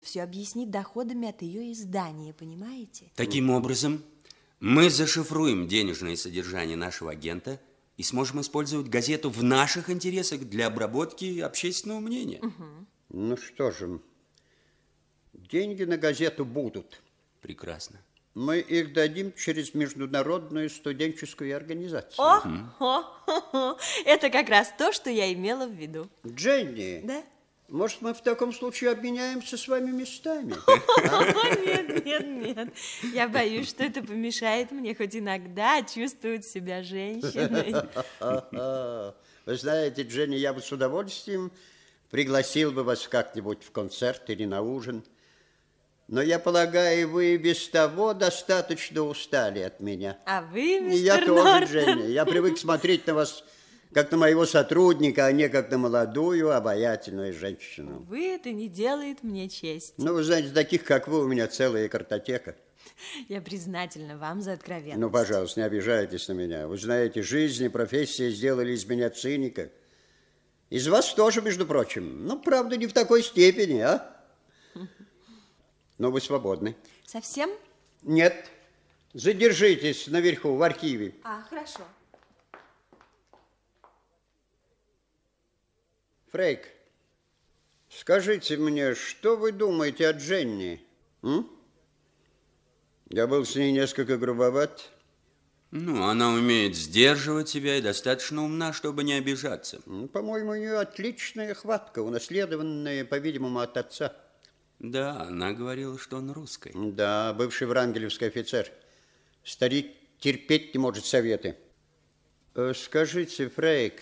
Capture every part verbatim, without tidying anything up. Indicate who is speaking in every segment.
Speaker 1: все объяснит доходами от ее издания, понимаете?
Speaker 2: Таким образом, мы зашифруем денежное содержание нашего агента и сможем использовать газету в наших интересах для обработки общественного мнения.
Speaker 1: Угу.
Speaker 3: Ну что же, деньги на газету будут.
Speaker 2: Прекрасно.
Speaker 3: Мы их дадим через международную студенческую организацию.
Speaker 1: О, угу. о, о, о, это как раз то, что я имела в виду.
Speaker 3: Дженни,
Speaker 1: да?
Speaker 3: Может, мы в таком случае обменяемся с вами местами?
Speaker 1: Нет, нет, нет. Я боюсь, что это помешает мне хоть иногда чувствовать себя женщиной.
Speaker 3: Вы знаете, Дженни, я бы с удовольствием пригласил бы вас как-нибудь в концерт или на ужин. Но я полагаю, вы без того достаточно устали от меня.
Speaker 1: А вы, мистер
Speaker 3: Я тоже,
Speaker 1: Нортон.
Speaker 3: Дженни. Я привык смотреть на вас как на моего сотрудника, а не как на молодую, обаятельную женщину.
Speaker 1: Вы это не делает мне честь.
Speaker 3: Ну, вы знаете, таких, как вы, у меня целая картотека.
Speaker 1: Я признательна вам за откровенность.
Speaker 3: Ну, пожалуйста, не обижайтесь на меня. Вы знаете, жизнь и профессия сделали из меня циника. Из вас тоже, между прочим. Ну, правда, не в такой степени, а? Но вы свободны.
Speaker 1: Совсем?
Speaker 3: Нет. Задержитесь наверху, в архиве.
Speaker 1: А, хорошо.
Speaker 3: Фрейк, скажите мне, что вы думаете о Дженни? М? Я был с ней несколько грубоват.
Speaker 2: Ну, она умеет сдерживать себя и достаточно умна, чтобы не обижаться.
Speaker 3: По-моему, у нее отличная хватка, унаследованная, по-видимому, от отца.
Speaker 2: Да, она говорила, что он русский.
Speaker 3: Да, бывший врангелевский офицер. Старик терпеть не может советы. Скажите, Фрейк,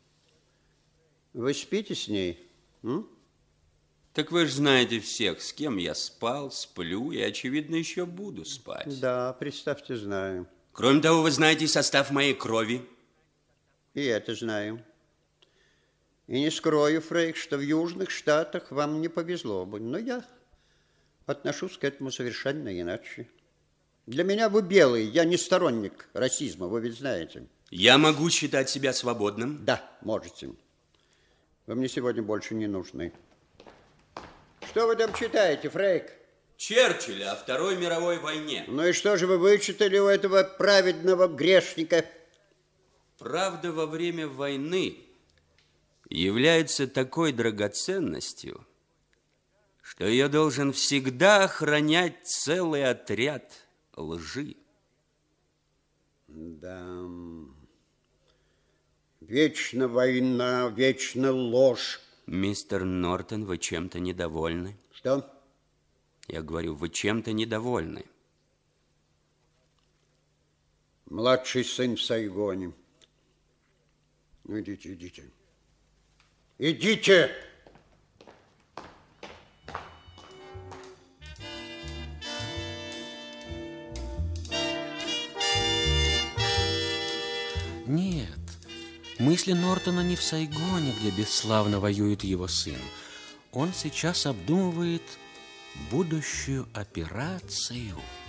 Speaker 3: вы спите с ней? М?
Speaker 2: Так вы же знаете всех, с кем я спал, сплю и, очевидно, еще буду спать.
Speaker 3: Да, представьте, знаю.
Speaker 2: Кроме того, вы знаете состав моей крови.
Speaker 3: И это знаю. И не скрою, Фрейк, что в Южных Штатах вам не повезло бы. Но я отношусь к этому совершенно иначе. Для меня вы белый, я не сторонник расизма, вы ведь знаете.
Speaker 2: Я могу считать себя свободным?
Speaker 3: Да, можете. Вы мне сегодня больше не нужны. Что вы там читаете, Фрейк?
Speaker 2: Черчилля о Второй мировой войне.
Speaker 3: Ну и что же вы вычитали у этого праведного грешника?
Speaker 2: Правда во время войны является такой драгоценностью, что ее должен всегда охранять целый отряд лжи.
Speaker 3: Да... Вечно война, вечно ложь.
Speaker 2: Мистер Нортон, вы чем-то недовольны?
Speaker 3: Что?
Speaker 2: Я говорю, вы чем-то недовольны.
Speaker 3: Младший сын в Сайгоне. Ну, идите, идите. Идите!
Speaker 4: Нет, мысли Нортона не в Сайгоне, где бесславно воюет его сын. Он сейчас обдумывает будущую операцию